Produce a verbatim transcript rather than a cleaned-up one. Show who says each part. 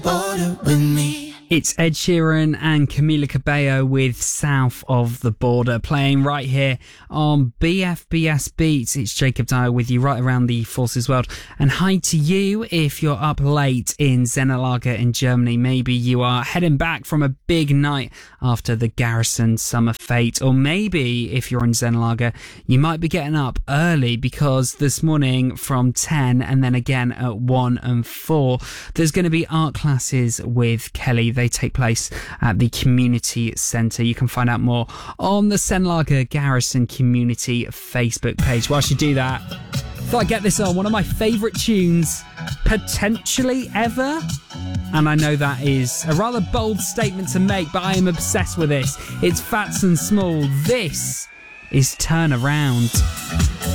Speaker 1: border with me.
Speaker 2: It's Ed Sheeran and Camila Cabello with South of the Border, playing right here on B F B S Beats. It's Jacob Dyer with you right around the Forces World. And hi to you if you're up late in Zenelager in Germany. Maybe you are heading back from a big night after the Garrison Summer Fete. Or maybe if you're in Zenelager, you might be getting up early because this morning from ten and then again at one and four, there's going to be art classes with Kelly. They take place at the Community Centre. You can find out more on the Zenelager Garrison Community Facebook page. Whilst you do that, thought I'd get this on. One of my favourite tunes, potentially ever. And I know that is a rather bold statement to make, but I am obsessed with this. It's Fats and Small. This is Turn Around.